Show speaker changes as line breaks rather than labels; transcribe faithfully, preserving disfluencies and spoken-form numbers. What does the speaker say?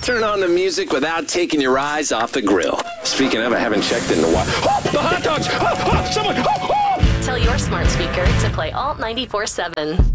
Turn on the music without taking your eyes off the grill. Speaking of, I haven't checked in a while. Oh, the hot dogs! Oh, oh, someone! Oh, oh.
Tell your smart speaker to play Alt ninety-four seven.